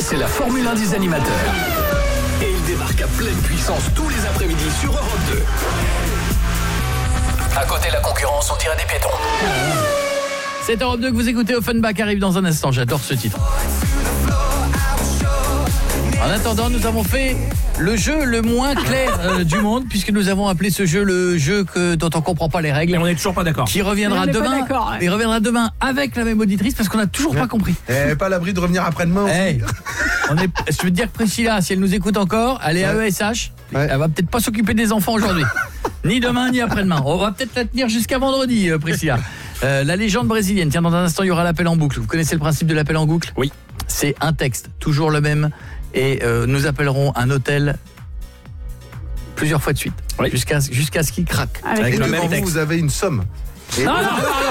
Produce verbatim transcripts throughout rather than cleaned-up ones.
c'est la Formule un des animateurs. Et il débarque à pleine puissance tous les après-midi sur Europe deux. À côté, la concurrence, on dirait des piétons. C'est Europe deux que vous écoutez. Offenbach arrive dans un instant. J'adore ce titre. En attendant, nous avons fait le jeu le moins clair euh, du monde, puisque nous avons appelé ce jeu le jeu que, dont on ne comprend pas les règles. Et on n'est toujours pas d'accord. Qui reviendra demain. Ouais. Il reviendra demain avec la même auditrice, parce qu'on n'a toujours ouais. pas compris. Et pas à l'abri de revenir après-demain. Hey, on est, je veux te dire que Priscilla, si elle nous écoute encore, elle est ouais. à E S H. Ouais. Elle va peut-être pas s'occuper des enfants aujourd'hui. Ni demain, ni après-demain. On va peut-être la tenir jusqu'à vendredi, euh, Priscilla. Euh, la légende brésilienne. Tiens, dans un instant, il y aura l'appel en boucle. Vous connaissez le principe de l'appel en boucle ? Oui. C'est un texte, toujours le même. Et euh, nous appellerons un hôtel plusieurs fois de suite, oui. jusqu'à jusqu'à ce qu'il craque. Avec, Avec le même texte. Vous, vous avez une somme. Et non, non, non,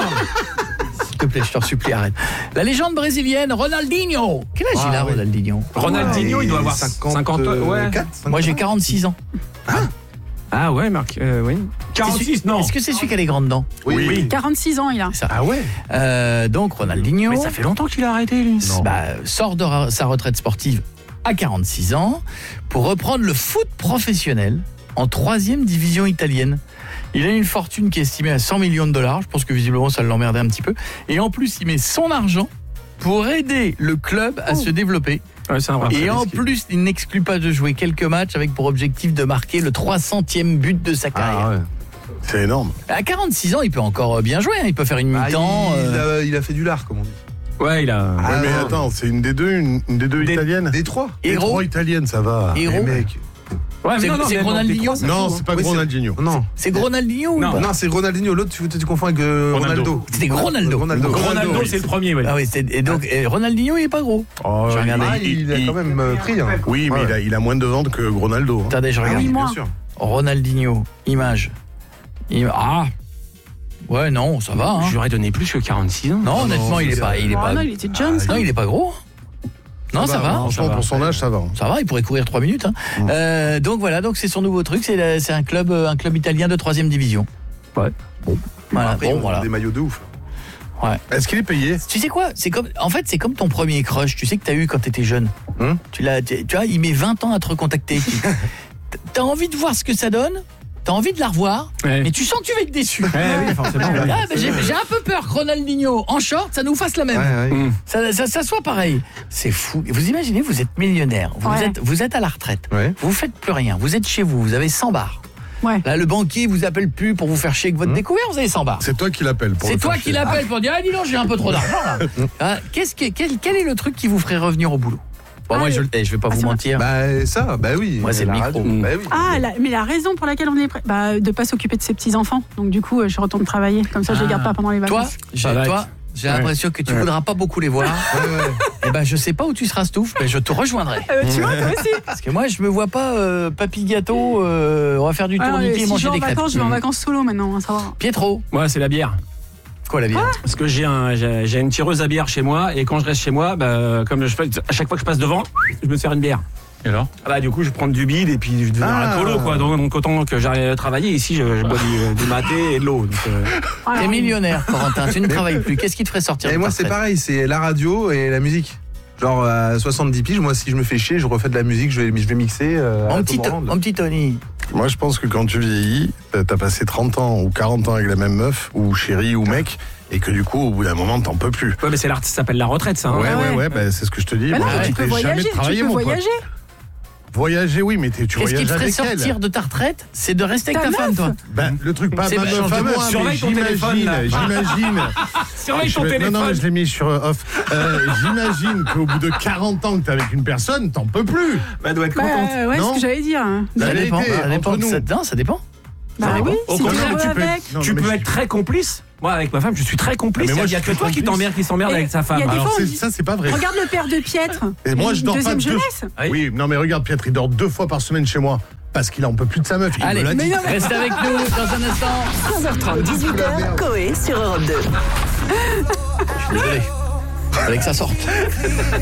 non. S'il te plaît, je t'en supplie, arrête. La légende brésilienne, Ronaldinho. Quel âge ah, il a, oui. Ronaldinho Ronaldinho, ouais, il doit avoir cinquante, ouais. Moi, j'ai quarante-six ans. Ah, ah ouais, Marc, euh, oui. quarante-six, non. Est-ce que c'est celui qui a les grandes dents ? Oui. oui. quarante-six ans, il a. Ça. Ah ouais. Euh, donc, Ronaldinho. Mais ça fait longtemps qu'il a arrêté, lui. Bah, sort de ra- sa retraite sportive à quarante-six ans pour reprendre le foot professionnel en troisième division italienne. Il a une fortune qui est estimée à cent millions de dollars. Je pense que visiblement ça l'emmerdait un petit peu. Et en plus, il met son argent pour aider le club à oh. se développer. Ouais, c'est un vrai Et en plus, il n'exclut pas de jouer quelques matchs avec pour objectif de marquer le trois centième but de sa carrière. Ah ouais. C'est énorme. À quarante-six ans, il peut encore bien jouer. Hein. Il peut faire une mi-temps. Ah, il, euh... a, il a fait du lard, comme on dit. Ouais, il a. Ah, ouais, mais non. Attends, c'est une des deux, une, une des deux des, italiennes. Des trois. Des trois italiennes, ça va. Héros. Mec. Ouais, c'est, non, non, c'est Ronaldinho. Non, c'est pas oui, Ronaldinho. Non, c'est Ronaldinho. Non, non, c'est Ronaldinho. L'autre, tu, tu confonds avec euh, Ronaldo. Ronaldo. C'était Ronaldo. Ronaldo, Ronaldo, Ronaldo c'est le premier. Ouais. Ah oui, c'est, et donc et Ronaldinho, il est pas gros. Oh, je regarde. Ah, il, il a quand même euh, pris. Hein. Oui, mais ouais. il, a, il a moins de ventes que Ronaldo. Hein. Attendez, je regarde. Ah oui, bien sûr. Ronaldinho, image. Im... Ah. Ouais, non, ça va. Hein. J'aurais donné plus que quarante-six ans. Non, non honnêtement, non, il est pas, il est oh, pas. Non, il était jeune. Ah, non, il est pas gros. Non, ça, ça va. va. Franchement, pour son âge, ça va. Ça va, il pourrait courir trois minutes. Hein. Mmh. Euh, donc voilà, donc c'est son nouveau truc. C'est, la, c'est un club, un club italien de troisième division. Ouais. Bon. Voilà. Après, bon, on voilà. a des maillots de ouf. Ouais. Est-ce qu'il est payé ? Tu sais quoi ? C'est comme, en fait, c'est comme ton premier crush. Tu sais que t'as eu quand t'étais jeune. Hum tu l'as, tu vois, il met vingt ans à te recontacter. T'as envie de voir ce que ça donne. T'as envie de la revoir, ouais. mais tu sens que tu vas être déçu. Ouais, oui, forcément. Ah, bah, j'ai, j'ai un peu peur que Ronaldinho en short, ça nous fasse la même. Ouais, ouais. Ça, ça, ça soit pareil. C'est fou. Vous imaginez, vous êtes millionnaire, vous, ouais. êtes, vous êtes à la retraite, ouais. vous faites plus rien, vous êtes chez vous, vous avez cent bars. Ouais. Là, le banquier vous appelle plus pour vous faire chier avec votre mmh. découvert, vous avez cent bars. C'est toi qui l'appelle. Pour C'est toi qui l'appelle pour dire ah dis donc j'ai un peu trop d'argent là. ah, qu'est-ce que, quel, quel est le truc qui vous ferait revenir au boulot? Bon, ah, moi, je, je vais pas ah, vous mentir. Bah, ça, bah oui. Moi, c'est le micro. Bah, oui. Ah, la, mais la raison pour laquelle on est prêt, bah, de pas s'occuper de ses petits-enfants. Donc, du coup, je retourne travailler. Comme ça, ah. je les garde pas pendant les vacances. Toi, j'ai, toi, j'ai ouais. l'impression que tu ouais. voudras pas beaucoup les voir. ouais, ouais. Et ben, je sais pas où tu seras, Stouff, mais je te rejoindrai. Euh, tu vois, toi aussi. Parce que moi, je me vois pas euh, papy gâteau. Euh, on va faire du tourniquet et manger des crêpes. Je vais en vacances solo maintenant, ça va. Pietro. Moi, c'est la bière. Quoi la bière? Parce que j'ai, un, j'ai, j'ai une tireuse à bière chez moi et quand je reste chez moi, bah, comme je fais, à chaque fois que je passe devant, je me sers une bière. Et alors ah bah, du coup, je prends du bide et puis je deviens ah. un colo, quoi. Donc, donc, autant que j'arrive à travailler, ici, je, je bois du, du maté et de l'eau. Donc, euh... ah, T'es millionnaire, Corentin, tu ne travailles plus. Qu'est-ce qui te ferait sortir? Et moi, c'est pareil, c'est la radio et la musique. Genre à soixante-dix piges, moi, si je me fais chier, je refais de la musique, je vais, je vais mixer. Euh, mon, petit, mon petit Tony. Moi, je pense que quand tu vieillis, t'as passé trente ans ou quarante ans avec la même meuf, ou chérie, ou mec, et que du coup, au bout d'un moment, t'en peux plus. Ouais, mais c'est l'art, ça s'appelle la retraite, ça. Hein. Ouais, ouais, ouais, ouais, bah, c'est ce que je te dis. Bah non, bon, tu peux voyager, jamais travaillé, tu peux mon voyager. Pote. Voyager, oui, mais tu Qu'est-ce voyages qui te ferait avec sortir elle. de ta retraite? C'est de rester avec ta, ta femme, toi. Ben, le truc, pas c'est ma meuf à moi, mais j'imagine, j'imagine. Surveille ton téléphone. Non, non, mais je l'ai mis sur off. Euh, j'imagine qu'au bout de quarante ans que t'es avec une personne, t'en peux plus. Bah, elle doit être bah, contente. Euh, ouais, c'est ce que j'allais dire. Ça dépend. Ça dépend. Ça, non, ça dépend. Bah oui, au si contraire, tu peux, avec. tu peux être très complice. Moi, avec ma femme, je suis très complice. Il n'y a que toi qui t'emmerde, qui s'emmerde avec sa femme. Alors, c'est, ça, c'est pas vrai. Regarde le père de Piètre. Et moi, je dors pas deux... Oui, non, mais regarde, Piètre, il dort deux fois par semaine chez moi. Parce qu'il en peut plus de sa meuf. Il Allez, me l'a dit. Non, reste avec nous dans un instant. quinze heures trente, dix-huit heures, Coé sur Europe deux. Je suis désolé. Fallait que ça sorte.